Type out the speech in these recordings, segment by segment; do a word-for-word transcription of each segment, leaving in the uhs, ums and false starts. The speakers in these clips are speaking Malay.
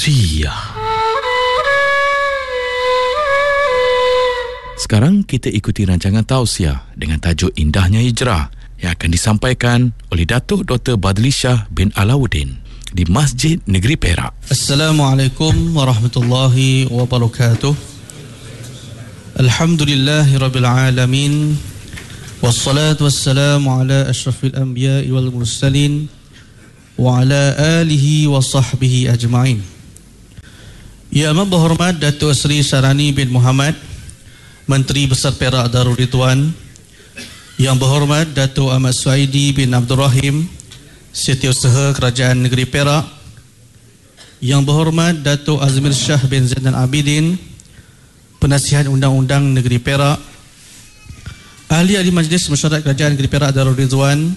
Tausiah. Sekarang kita ikuti rancangan Tausiah dengan tajuk Indahnya Hijrah yang akan disampaikan oleh Datuk Doktor Badlishah bin Alauddin di Masjid Negeri Perak. Assalamualaikum warahmatullahi wabarakatuh. Alhamdulillahi rabbil alamin. Wassalatu wassalamu ala asyrafil anbiya'i wal mursalin wa ala alihi wa sahbihi ajma'in. Yang berhormat Datuk Seri Sarani bin Muhammad, Menteri Besar Perak Darul Ridwan. Yang berhormat Datuk Ahmad Suhaidi bin Abdul Rahim, Setiausaha Kerajaan Negeri Perak. Yang berhormat Datuk Azmir Shah bin Zainal Abidin, Penasihat Undang-Undang Negeri Perak. Ahli-ahli Majlis Mesyuarat Kerajaan Negeri Perak Darul Ridwan.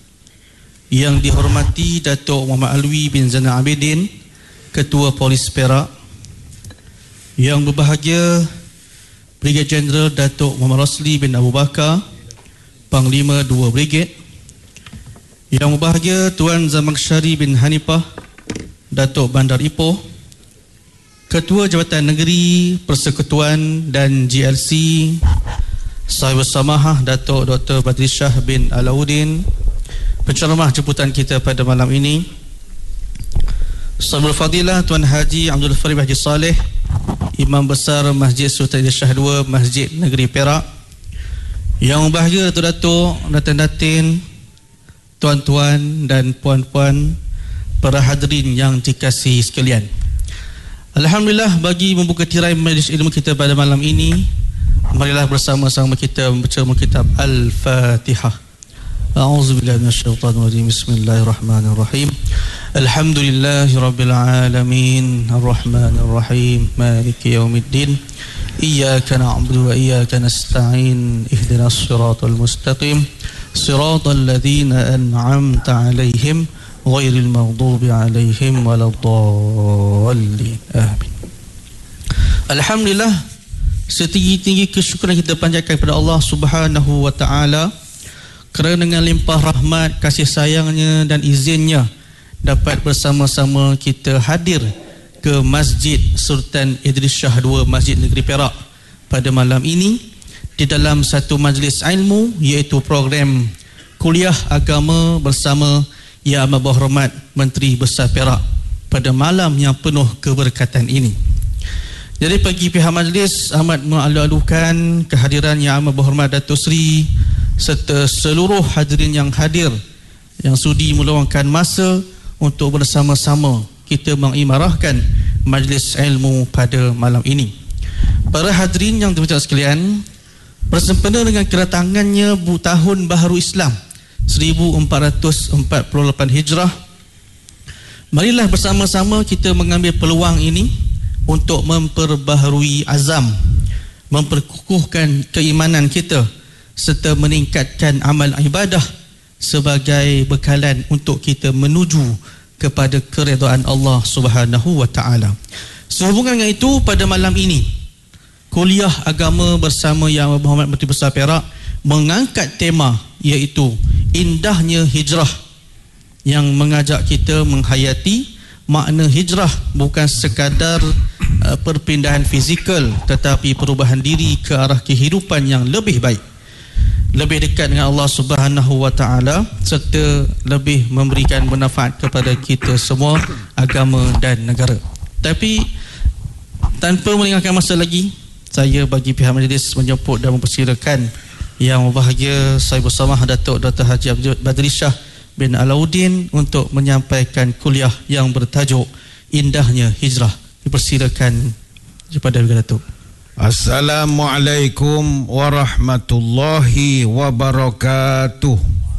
Yang dihormati Datuk Muhammad Alwi bin Zainal Abidin, Ketua Polis Perak. Yang berbahagia Brigadier Jeneral Datuk Muhammad Rosli bin Abu Bakar, Panglima dua Brigade. Yang berbahagia Tuan Zamakhsyari bin Hanifah, Datuk Bandar Ipoh, Ketua Jabatan Negeri, Persekutuan dan G L C, Sahibul Samahah Datuk Doktor Badlishah bin Alauddin, penceramah jemputan kita pada malam ini, Sahibul Fadilah Tuan Haji Abdul Farid Haji Saleh, Imam Besar Masjid Sultan Idris Shah dua, Masjid Negeri Perak. Yang bahagia Datuk-Datuk, Datin-Datin, tuan-tuan dan puan-puan, para hadirin yang dikasihi sekalian. Alhamdulillah, bagi membuka tirai majlis ilmu kita pada malam ini, marilah bersama-sama kita membaca kitab Al-Fatihah. A'udzubillahi minasyaitonir rajim. Bismillahirrahmanirrahim. Alhamdulillahirabbil alamin, arrahmanir rahim, maliki yaumiddin. Iyyaka na'budu wa iyyaka nasta'in. Ihdinas siratal mustaqim, siratal ladzina an'amta 'alaihim ghairil maghdubi 'alaihim waladdallin. Amin. Alhamdulillah, setinggi-tinggi kesyukuran kita panjatkan kepada Allah Subhanahu wa taala kerana dengan limpah rahmat, kasih sayangnya dan izinnya dapat bersama-sama kita hadir ke Masjid Sultan Idris Shah dua, Masjid Negeri Perak pada malam ini di dalam satu majlis ilmu, iaitu program kuliah agama bersama Yang Amat Berhormat Menteri Besar Perak pada malam yang penuh keberkatan ini. Jadi bagi pihak majlis amat mengalu-alukan kehadiran Yang Amat Berhormat Datuk Seri serta seluruh hadirin yang hadir yang sudi meluangkan masa untuk bersama-sama kita mengimarahkan majlis ilmu pada malam ini. Para hadirin yang dimuliakan sekalian, bersempena dengan kedatangannya tahun baharu Islam seribu empat ratus empat puluh lapan Hijrah, marilah bersama-sama kita mengambil peluang ini untuk memperbaharui azam, memperkukuhkan keimanan kita serta meningkatkan amal ibadah sebagai bekalan untuk kita menuju kepada keredaan Allah Subhanahu wa taala. Sehubungan dengan itu, pada malam ini kuliah agama bersama Yang Berhormat Menteri Besar Perak mengangkat tema iaitu Indahnya Hijrah, yang mengajak kita menghayati makna hijrah bukan sekadar uh, perpindahan fizikal, tetapi perubahan diri ke arah kehidupan yang lebih baik, lebih dekat dengan Allah Subhanahu wa taala serta lebih memberikan manfaat kepada kita semua, agama dan negara. Tapi tanpa melengahkan masa lagi, saya bagi pihak majlis menjemput dan mempersilakan Yang berbahagia Sahibul Samah Datuk Doktor Haji Abdul Badlishah bin Alauddin untuk menyampaikan kuliah yang bertajuk Indahnya Hijrah. Dipersilakan kepada Datuk. Assalamualaikum warahmatullahi wabarakatuh.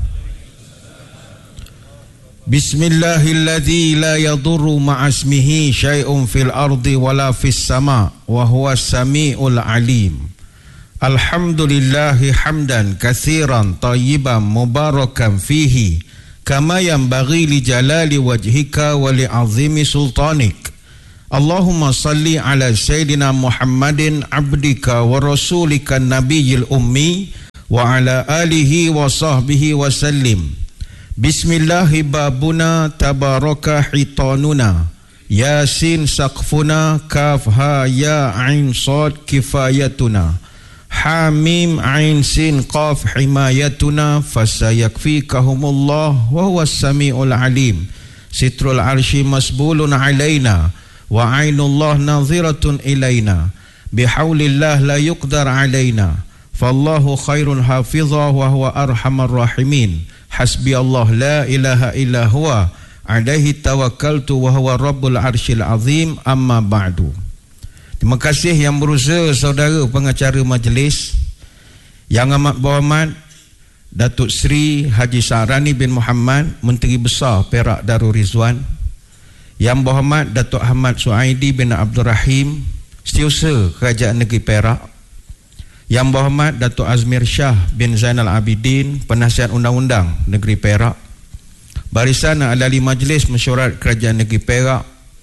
Bismillahilladzi la yadurru ma'asmihi syai'un fil ardi wala fis sama wa huwas samiul alim. Alhamdulillahi hamdan katsiran tayyiban mubarakan fihi kama yanbaghi li jalali wajhika wa li azimi sultanik. Allahumma salli ala Sayyidina Muhammadin abdika wa rasulika nabiyil ummi wa ala alihi wa sahbihi wa sallim. Bismillahi babuna tabaraka hitanuna Yasin saqfuna, kaf ha ya ain sad kifayatuna, Hamim ain sin qaf himayatuna, fasayakfikahumullah wa huwas samiul alim. Sitrul arsy masbulun alaina, wa ainullah nadhiratun ilaina, bihaulillah la yuqdar alaina, fallahu khairun hafizah wa huwa arhamar rahimin. Hasbi Allah la ilaha illa huwa alaihi tawakkaltu wa huwa rabbul arsyil azim. Amma ba'du. Terima kasih yang berusaha saudara pengacara majlis, Yang Amat Berhormat Datuk Seri Haji Sa'rani bin Muhammad, Menteri Besar Perak Darul Rizwan, Yang Berhormat Datuk Ahmad Suaidi bin Abdul Rahim, Setiausaha Kerajaan Negeri Perak, Yang Berhormat Datuk Azmir Shah bin Zainal Abidin, Penasihat Undang-Undang Negeri Perak, Barisan Ahli Majlis Mesyuarat Kerajaan Negeri Perak,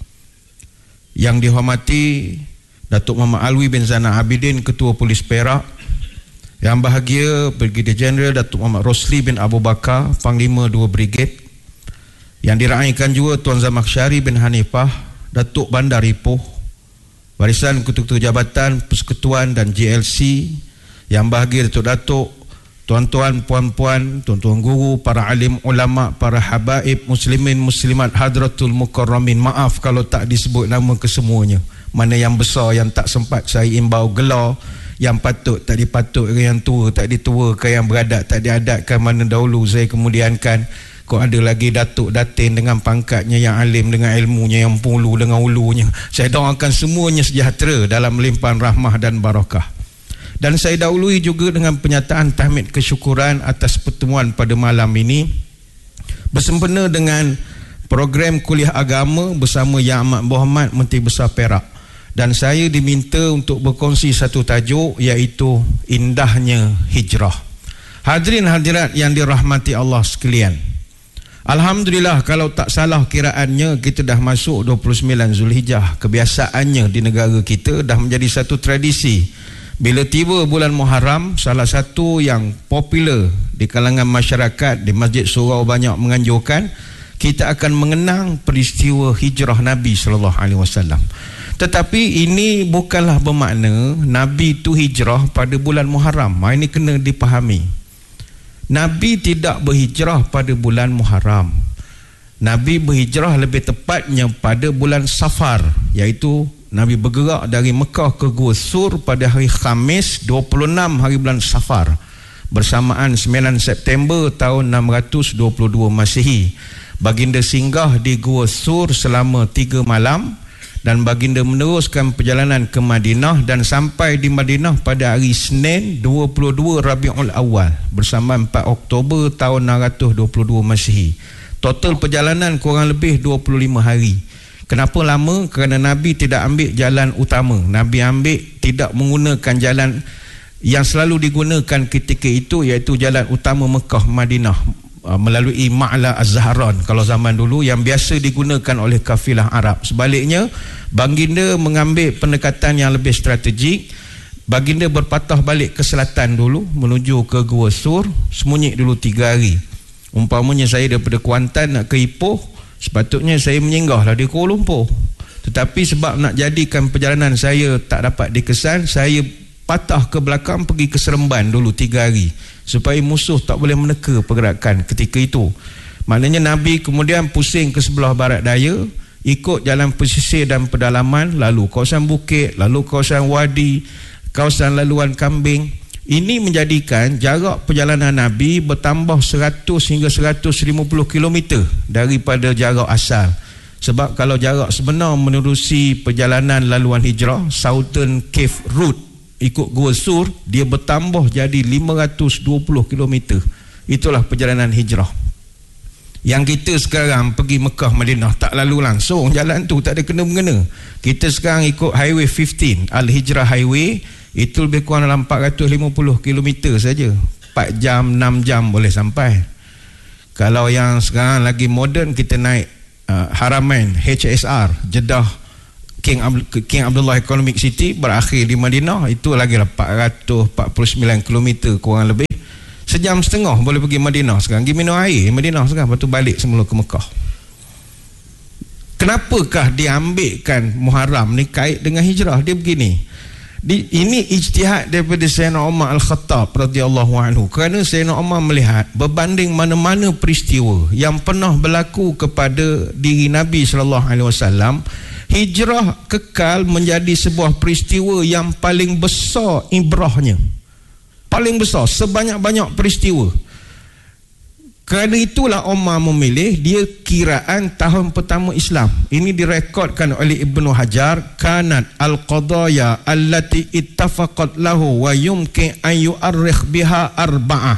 yang dihormati Datuk Muhammad Alwi bin Zainal Abidin, Ketua Polis Perak, yang bahagia Brigadier Jeneral Datuk Muhammad Rosli bin Abu Bakar, Panglima dua Brigade, yang diraikan juga Tuan Zamakhsyari bin Hanifah, Datuk Bandar Ipoh, Barisan Ketua-Ketua Jabatan Persekutuan dan J L C, yang bahagia Datuk-Datuk, tuan-tuan, puan-puan, tuan-tuan guru, para alim ulama, para habaib, muslimin, muslimat, hadratul mukarramin. Maaf kalau tak disebut nama kesemuanya. Mana yang besar yang tak sempat saya imbau gelar, yang patut tak dipatut, yang tua tak dituakan, yang beradat tak diadatkan, mana dahulu saya kemudiankan. Kau ada lagi datuk datin dengan pangkatnya, yang alim dengan ilmunya, yang pulu dengan ulunya. Saya doakan semuanya sejahtera dalam limpahan rahmah dan barakah. Dan saya dahului juga dengan penyataan tahmid kesyukuran atas pertemuan pada malam ini bersempena dengan program kuliah agama bersama Yang Amat Berhormat Menteri Besar Perak. Dan saya diminta untuk berkongsi satu tajuk, iaitu indahnya hijrah. Hadirin hadirat yang dirahmati Allah sekalian, alhamdulillah, kalau tak salah kiraannya kita dah masuk dua puluh sembilan Zulhijjah. Kebiasaannya di negara kita dah menjadi satu tradisi. Bila tiba bulan Muharram, salah satu yang popular di kalangan masyarakat di Masjid Surau banyak menganjurkan kita akan mengenang peristiwa hijrah Nabi sallallahu alaihi wasallam. Tetapi ini bukanlah bermakna Nabi itu hijrah pada bulan Muharram. Ini kena dipahami. Nabi tidak berhijrah pada bulan Muharram. Nabi berhijrah lebih tepatnya pada bulan Safar, iaitu Nabi bergerak dari Mekah ke Gua Sur pada hari Khamis dua puluh enam hari bulan Safar, bersamaan sembilan September tahun enam ratus dua puluh dua Masihi. Baginda singgah di Gua Sur selama tiga malam, dan baginda meneruskan perjalanan ke Madinah dan sampai di Madinah pada hari Senin dua puluh dua Rabiul Awal bersamaan empat Oktober tahun enam ratus dua puluh dua Masihi. Total perjalanan kurang lebih dua puluh lima hari. Kenapa lama? Kerana Nabi tidak ambil jalan utama. Nabi ambil tidak menggunakan jalan yang selalu digunakan ketika itu, iaitu jalan utama Mekah Madinah melalui Ma'la Az-Zahran kalau zaman dulu, yang biasa digunakan oleh kafilah Arab. Sebaliknya, baginda mengambil pendekatan yang lebih strategik. Baginda berpatah balik ke selatan dulu menuju ke Gua Sur, sembunyi dulu tiga hari. Umpamanya saya daripada Kuantan nak ke Ipoh, sepatutnya saya menyinggahlah di Kuala Lumpur. Tetapi sebab nak jadikan perjalanan saya tak dapat dikesan, saya patah ke belakang pergi ke Seremban dulu tiga hari, supaya musuh tak boleh meneka pergerakan ketika itu. Maknanya Nabi kemudian pusing ke sebelah barat daya, ikut jalan pesisir dan pedalaman, lalu kawasan bukit, lalu kawasan wadi, kawasan laluan kambing. Ini menjadikan jarak perjalanan Nabi bertambah seratus hingga seratus lima puluh kilometer daripada jarak asal. Sebab kalau jarak sebenar menerusi perjalanan laluan hijrah, Southern Cave Route, ikut Gua Sur, dia bertambah jadi lima ratus dua puluh kilometer. Itulah perjalanan hijrah. Yang kita sekarang pergi Mekah Madinah tak lalu langsung jalan tu, tak ada kena-mengena. Kita sekarang ikut Highway lima belas, Al-Hijrah Highway. Itu lebih kurang dalam empat ratus lima puluh kilometer saja. empat jam, enam jam boleh sampai. Kalau yang sekarang lagi moden, kita naik uh, Haramain H S R Jeddah King, Ab- King Abdullah Economic City, berakhir di Madinah. Itu lagi empat ratus empat puluh sembilan kilometer kurang lebih. Sejam setengah boleh pergi Madinah sekarang. Pergi minum air Madinah sekarang, lepas tu balik semula ke Mekah. Kenapakah diambilkan Muharram ni kait dengan hijrah? Dia begini, di, ini ijtihad daripada Sayyidina Umar Al-Khattab radhiyallahu anhu, kerana Sayyidina Umar melihat berbanding mana-mana peristiwa yang pernah berlaku kepada diri Nabi sallallahu alaihi wasallam, hijrah kekal menjadi sebuah peristiwa yang paling besar ibrahnya, paling besar sebanyak-banyak peristiwa. Kerana itulah Umar memilih dia kiraan tahun pertama Islam. Ini direkodkan oleh Ibnu Hajar, kanat al-qadaya allati ittafaqat lahu wa yumkin an yu'arrikh biha arba'ah.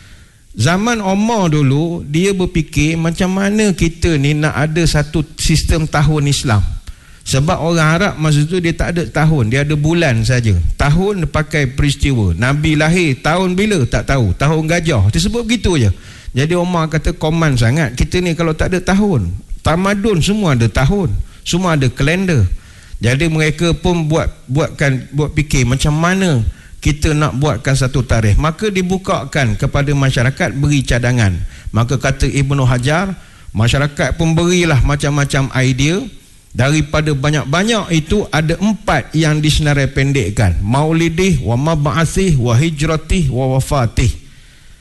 Zaman Umar dulu, dia berfikir macam mana kita ni nak ada satu sistem tahun Islam. Sebab orang Arab masa tu dia tak ada tahun, dia ada bulan saja. Tahun pakai peristiwa. Nabi lahir tahun bila tak tahu, tahun gajah, disebut begitu je. Jadi Umar kata koman sangat kita ni kalau tak ada tahun. Tamadun semua ada tahun, semua ada kalender. Jadi mereka pun buat buatkan buat fikir macam mana kita nak buatkan satu tarikh. Maka dibukakan kepada masyarakat, beri cadangan. Maka kata Ibnu Hajar, masyarakat pun berilah macam-macam idea. Daripada banyak-banyak itu ada empat yang disenarai pendekkan: maulidih, wa mab'athih, wa hijratih, wa wafatih.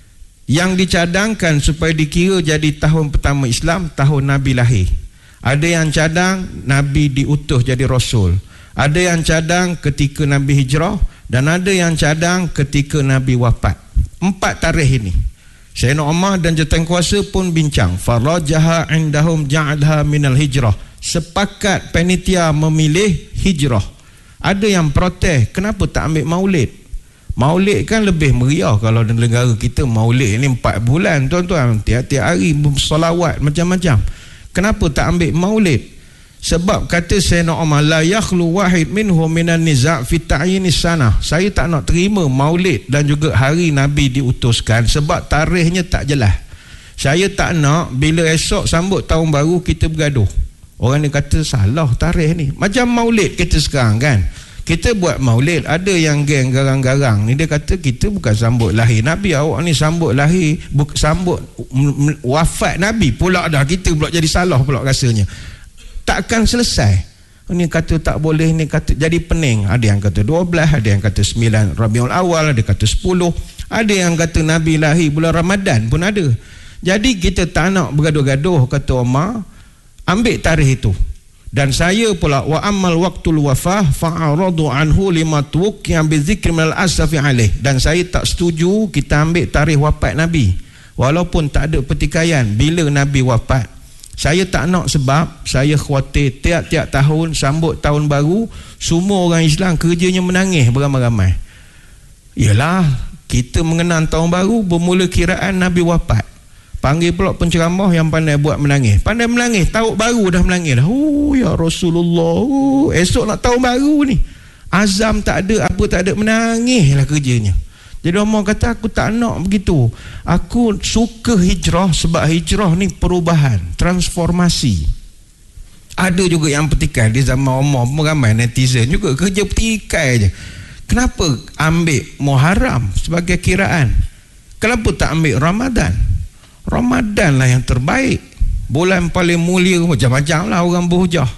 Yang dicadangkan supaya dikira jadi tahun pertama Islam, tahun Nabi lahir. Ada yang cadang Nabi diutus jadi Rasul, ada yang cadang ketika Nabi hijrah, dan ada yang cadang ketika Nabi wafat. Empat tarikh ini Sayyidina Umar dan Jawatankuasa pun bincang. Farajaha indahum ja'adha minal hijrah. Sepakat panitia memilih hijrah. Ada yang protes, kenapa tak ambil maulid? Maulid kan lebih meriah. Kalau di negara kita maulid ni empat bulan tuan-tuan, tiap-tiap hari bersolawat macam-macam. Kenapa tak ambil maulid? Sebab kata Sayyidina Umar, la yakhlu wahid minhum minan niza' fi ta'yinis sanah. Saya tak nak terima maulid dan juga hari Nabi diutuskan sebab tarikhnya tak jelas. Saya tak nak bila esok sambut tahun baru kita bergaduh. Orang ni kata salah tarikh ni. Macam maulid kita sekarang kan, kita buat maulid, ada yang geng garang-garang ni dia kata kita bukan sambut lahir Nabi, awak ni sambut lahir, sambut wafat Nabi pula dah, kita pula jadi salah pula rasanya. Takkan selesai. Ni kata tak boleh, ni kata jadi pening. Ada yang kata dua belas, ada yang kata sembilan Rabiul Awal, ada kata sepuluh, ada yang kata Nabi lahir bulan Ramadan pun ada. Jadi kita tak nak bergaduh-gaduh, kata Umar, ambil tarikh itu. Dan saya pula wa ammal waqtul wafah fa'aradu anhu lima tuwq yang bizikr minal asafi alaih. Dan saya tak setuju kita ambil tarikh wafat Nabi walaupun tak ada pertikaian bila Nabi wafat. Saya tak nak sebab saya khawatir tiap-tiap tahun sambut tahun baru semua orang Islam kerjanya menangis beramai-ramai. Yalah, kita mengenang tahun baru bermula kiraan Nabi wafat. Panggil pula penceramah yang pandai buat menangis. Pandai menangis, tahun baru dah menangis dah. Oh ya Rasulullah, oh, esok nak tahun baru ni. Azam tak ada, apa tak ada, menangis lah kerjanya. Jadi Umar kata aku tak nak begitu. Aku suka hijrah sebab hijrah ni perubahan, transformasi. Ada juga yang petikai di zaman Umar, ramai netizen juga kerja petikai je. Kenapa ambil Muharram sebagai kiraan? Kenapa tak ambil Ramadan? Ramadan lah yang terbaik, bulan paling mulia. Macam-macam lah orang berhujah.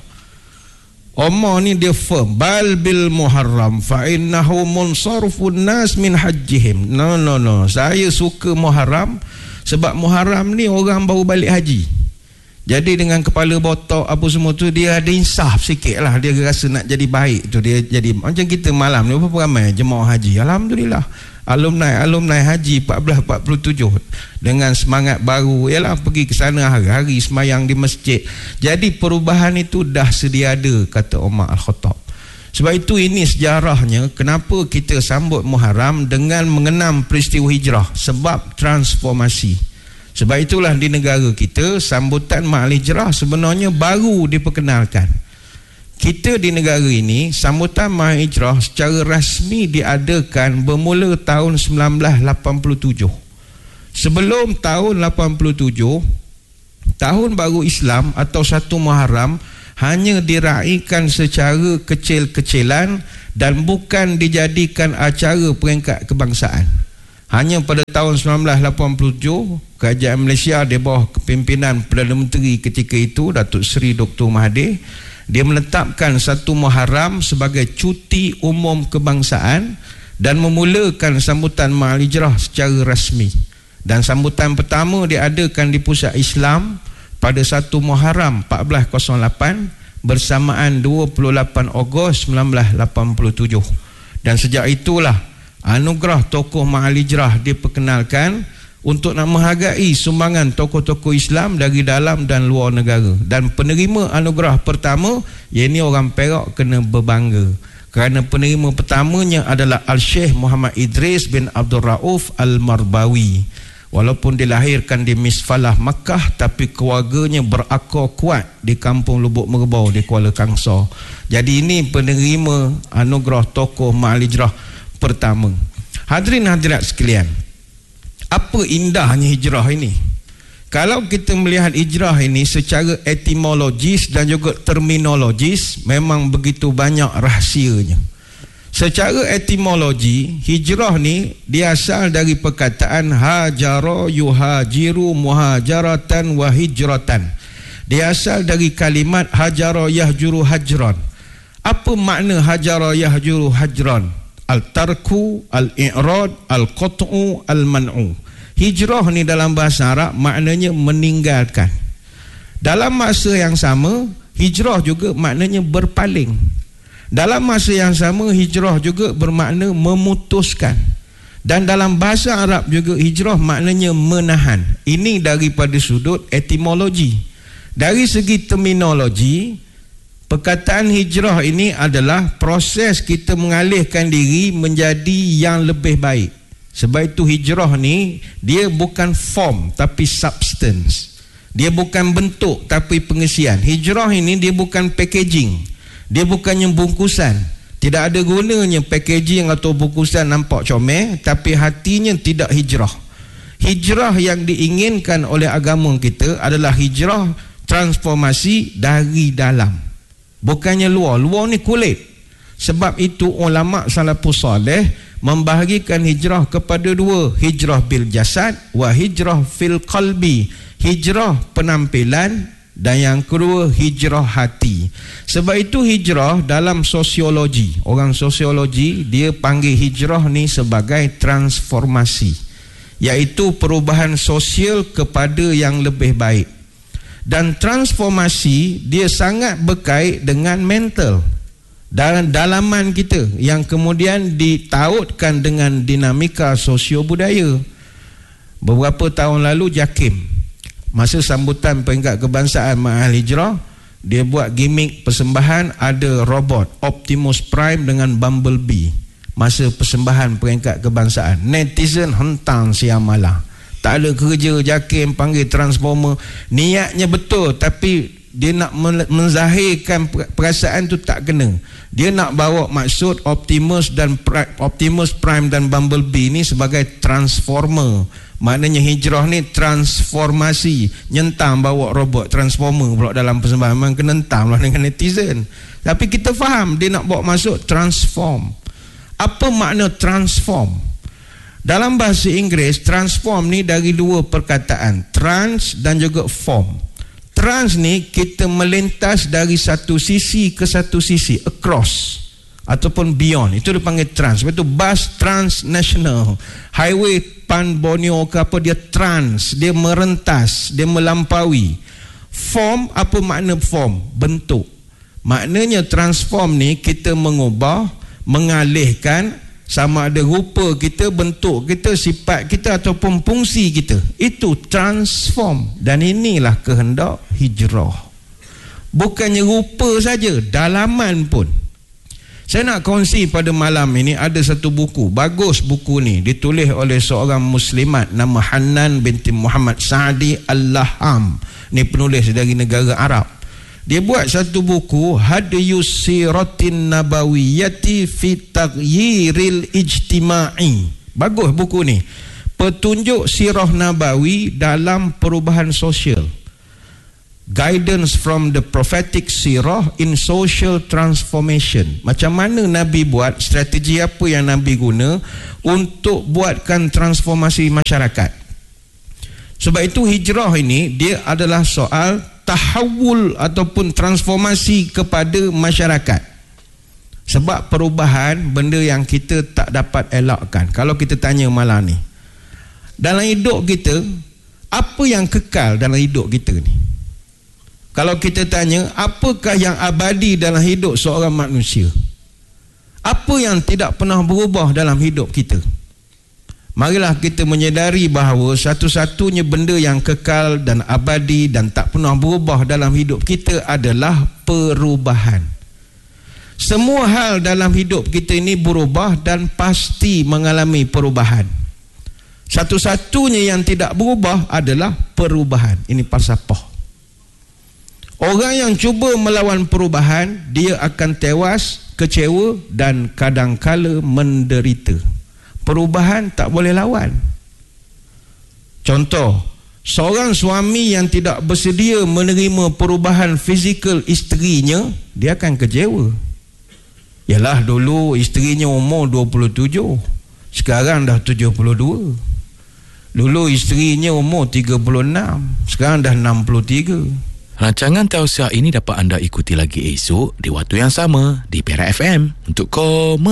Umar ni dia firm, bal bil Muharram fa innahu munsarfun nas min hajjihim. No no no, saya suka Muharram sebab Muharram ni orang baru balik haji. Jadi dengan kepala botak apa semua tu, dia ada insaf sikit lah. Dia rasa nak jadi baik tu, dia jadi macam kita malam ni berapa ramai jemaah haji. Alhamdulillah, alumni alumni haji empat belas empat puluh tujuh dengan semangat baru, ialah pergi ke sana hari-hari semayang di masjid. Jadi perubahan itu dah sedia ada, kata Umar Al-Khattab. Sebab itu ini sejarahnya kenapa kita sambut Muharram dengan mengenang peristiwa hijrah, sebab transformasi. Sebab itulah di negara kita sambutan Ma'al Hijrah sebenarnya baru diperkenalkan. Kita di negara ini sambutan Ma'al Hijrah secara rasmi diadakan bermula tahun sembilan belas lapan puluh tujuh. Sebelum tahun lapan puluh tujuh, tahun baru Islam atau satu Muharram hanya diraikan secara kecil-kecilan dan bukan dijadikan acara peringkat kebangsaan. Hanya pada tahun sembilan belas lapan puluh tujuh, Kerajaan Malaysia di bawah kepimpinan Perdana Menteri ketika itu, Datuk Seri Doktor Mahathir, dia menetapkan satu Muharram sebagai cuti umum kebangsaan dan memulakan sambutan Ma'al Hijrah secara rasmi. Dan sambutan pertama diadakan di Pusat Islam pada satu Muharram empat belas kosong lapan bersamaan dua puluh lapan Ogos sembilan belas lapan puluh tujuh. Dan sejak itulah anugerah tokoh Ma'al Hijrah diperkenalkan untuk nak menghargai sumbangan tokoh-tokoh Islam dari dalam dan luar negara. Dan penerima anugerah pertama, iaitu orang Perak, kena berbangga kerana penerima pertamanya adalah Al-Sheikh Muhammad Idris bin Abdul Rauf Al-Marbawi. Walaupun dilahirkan di Misfalah, Makkah, tapi keluarganya berakar kuat di kampung Lubuk Merbau di Kuala Kangsar. Jadi ini penerima anugerah tokoh Ma'al Hijrah pertama. Hadirin hadirat sekalian, apa indahnya hijrah ini? Kalau kita melihat hijrah ini secara etimologis dan juga terminologis, memang begitu banyak rahsianya. Secara etimologi, hijrah ni dia asal dari perkataan hajara yuhajiru muhajaratan wa hijratan. Dia asal dari kalimat hajara yahjuru hajran. Apa makna hajara yahjuru hajran? Al-tarku, al-i'rad, al-qat'u, al-man'u. Hijrah ni dalam bahasa Arab maknanya meninggalkan. Dalam masa yang sama, hijrah juga maknanya berpaling. Dalam masa yang sama, hijrah juga bermakna memutuskan. Dan dalam bahasa Arab juga hijrah maknanya menahan. Ini daripada sudut etimologi. Dari segi terminologi, perkataan hijrah ini adalah proses kita mengalihkan diri menjadi yang lebih baik. Sebab itu hijrah ni dia bukan form tapi substance. Dia bukan bentuk tapi pengisian. Hijrah ini dia bukan packaging. Dia bukannya bungkusan. Tidak ada gunanya packaging atau bungkusan nampak comel tapi hatinya tidak hijrah. Hijrah yang diinginkan oleh agama kita adalah hijrah transformasi dari dalam, bukannya luar. Luar ni kulit. Sebab itu ulama salafus salih membahagikan hijrah kepada dua, hijrah bil jasad wa hijrah fil qalbi. Hijrah penampilan dan yang kedua hijrah hati. Sebab itu hijrah dalam sosiologi, orang sosiologi dia panggil hijrah ni sebagai transformasi, iaitu perubahan sosial kepada yang lebih baik. Dan transformasi dia sangat berkait dengan mental dan dalaman kita yang kemudian ditautkan dengan dinamika sosio-budaya. Beberapa tahun lalu JAKIM, masa sambutan peringkat kebangsaan Ma'al Hijrah, dia buat gimmick persembahan, ada robot Optimus Prime dengan Bumblebee masa persembahan peringkat kebangsaan. Netizen hentam siang malam. Tak ada kerja, JAKIM panggil Transformer. Niatnya betul tapi dia nak menzahirkan perasaan tu tak kena. Dia nak bawa maksud Optimus dan Optimus Prime dan Bumblebee ni sebagai transformer. Maknanya hijrah ni transformasi. Nyentam bawa robot transformer pula dalam persembahan. Memang kena entam lah dengan netizen. Tapi kita faham dia nak bawa masuk transform. Apa makna transform? Dalam bahasa Inggeris, transform ni dari dua perkataan, trans dan juga form. Trans ni kita melintas dari satu sisi ke satu sisi, across ataupun beyond. Itu dipanggil trans. Sebab itu bus transnational, highway Pan Borneo ke apa, dia trans, dia merentas, dia melampaui. Form, apa makna form? Bentuk. Maknanya transform ni kita mengubah, mengalihkan, sama ada rupa kita, bentuk kita, sifat kita ataupun fungsi kita. Itu transform. Dan inilah kehendak hijrah. Bukannya rupa saja, dalaman pun. Saya nak kongsi pada malam ini ada satu buku. Bagus buku ni. Ditulis oleh seorang muslimat nama Hanan binti Muhammad Sa'di Al-Laham. Ni penulis dari negara Arab. Dia buat satu buku, Hadiyus Siratin Nabawiyyati fi Taghyiril Ijtima'i. Bagus buku ni. Petunjuk sirah Nabawi dalam perubahan sosial. guidance from the prophetic sirah in social transformation. Macam mana Nabi buat, strategi apa yang Nabi guna untuk buatkan transformasi masyarakat. Sebab itu hijrah ini dia adalah soal tahawul ataupun transformasi kepada masyarakat. Sebab perubahan benda yang kita tak dapat elakkan. Kalau kita tanya malam ni, dalam hidup kita, apa yang kekal dalam hidup kita ni? Kalau kita tanya, apakah yang abadi dalam hidup seorang manusia? Apa yang tidak pernah berubah dalam hidup kita? Marilah kita menyedari bahawa satu-satunya benda yang kekal dan abadi dan tak pernah berubah dalam hidup kita adalah perubahan. Semua hal dalam hidup kita ini berubah dan pasti mengalami perubahan. Satu-satunya yang tidak berubah adalah perubahan. Ini falsafah. Orang yang cuba melawan perubahan, dia akan tewas, kecewa dan kadangkala menderita. Perubahan tak boleh lawan. Contoh, seorang suami yang tidak bersedia menerima perubahan fizikal isterinya, dia akan kecewa. Yalah, dulu isterinya umur dua puluh tujuh, sekarang dah tujuh puluh dua. Dulu isterinya umur tiga puluh enam, sekarang dah enam puluh tiga. Rancangan tausiah ini dapat anda ikuti lagi esok di waktu yang sama di Perak F M. Untuk komen